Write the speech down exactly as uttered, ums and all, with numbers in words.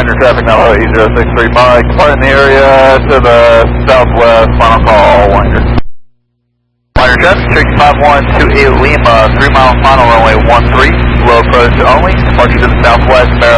under traffic now, E zero six three Mike, departing the area to the southwest, final call, Winder. Winder traffic, six five one two eight Lima, three mile final runway one three, slow approach only, departure to the southwest,